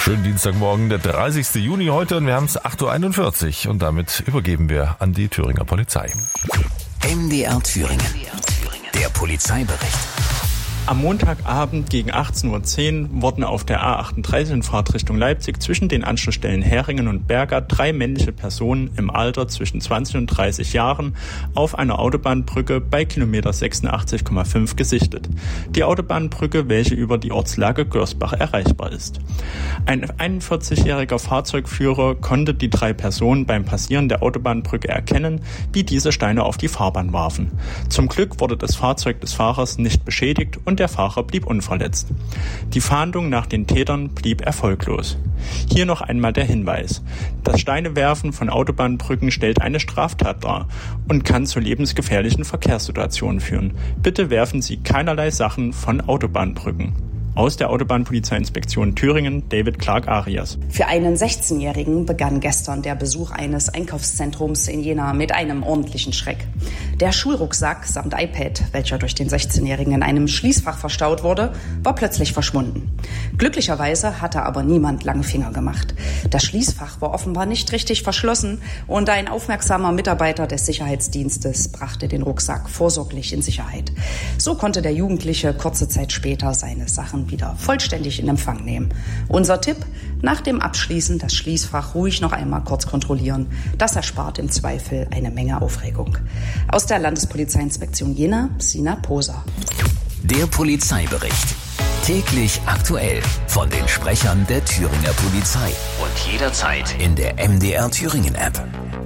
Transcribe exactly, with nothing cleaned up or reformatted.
Schönen Dienstagmorgen, der dreißigsten Juni heute und wir haben es acht Uhr einundvierzig und damit übergeben wir an die Thüringer Polizei. M D R Thüringen, der Polizeibericht. Am Montagabend gegen achtzehn Uhr zehn wurden auf der A achtunddreißig in Fahrtrichtung Leipzig zwischen den Anschlussstellen Heringen und Berga drei männliche Personen im Alter zwischen zwanzig und dreißig Jahren auf einer Autobahnbrücke bei Kilometer sechsundachtzig Komma fünf gesichtet. Die Autobahnbrücke, welche über die Ortslage Görsbach erreichbar ist. Ein einundvierzigjähriger Fahrzeugführer konnte die drei Personen beim Passieren der Autobahnbrücke erkennen, wie diese Steine auf die Fahrbahn warfen. Zum Glück wurde das Fahrzeug des Fahrers nicht beschädigt und der Fahrer blieb unverletzt. Die Fahndung nach den Tätern blieb erfolglos. Hier noch einmal der Hinweis. Das Steinewerfen von Autobahnbrücken stellt eine Straftat dar und kann zu lebensgefährlichen Verkehrssituationen führen. Bitte werfen Sie keinerlei Sachen von Autobahnbrücken. Aus der Autobahnpolizeiinspektion Thüringen, David Clark Arias. Für einen sechzehnjährigen begann gestern der Besuch eines Einkaufszentrums in Jena mit einem ordentlichen Schreck. Der Schulrucksack samt iPad, welcher durch den sechzehnjährigen in einem Schließfach verstaut wurde, war plötzlich verschwunden. Glücklicherweise hatte aber niemand lange Finger gemacht. Das Schließfach war offenbar nicht richtig verschlossen und ein aufmerksamer Mitarbeiter des Sicherheitsdienstes brachte den Rucksack vorsorglich in Sicherheit. So konnte der Jugendliche kurze Zeit später seine Sachen wieder vollständig in Empfang nehmen. Unser Tipp: nach dem Abschließen das Schließfach ruhig noch einmal kurz kontrollieren. Das erspart im Zweifel eine Menge Aufregung. Aus der Landespolizeiinspektion Jena, Sina Poser. Der Polizeibericht. Täglich aktuell von den Sprechern der Thüringer Polizei. Und jederzeit in der M D R Thüringen App.